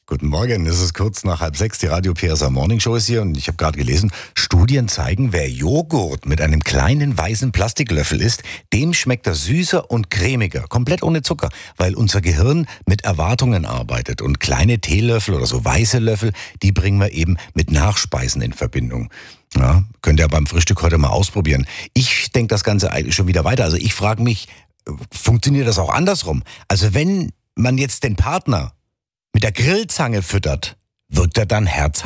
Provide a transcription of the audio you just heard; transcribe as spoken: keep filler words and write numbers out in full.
Guten Morgen, es ist kurz nach halb sechs, die Radio P S A Morning Show ist hier und ich habe gerade gelesen, Studien zeigen, wer Joghurt mit einem kleinen weißen Plastiklöffel isst, dem schmeckt er süßer und cremiger, komplett ohne Zucker, weil unser Gehirn mit Erwartungen arbeitet und kleine Teelöffel oder so weiße Löffel, die bringen wir eben mit Nachspeisen in Verbindung. Ja, könnt ihr beim Frühstück heute mal ausprobieren. Ich denke das Ganze eigentlich schon wieder weiter, also ich frage mich, funktioniert das auch andersrum? Also wenn man jetzt den Partner mit der Grillzange füttert, wirkt er dann herzhaft?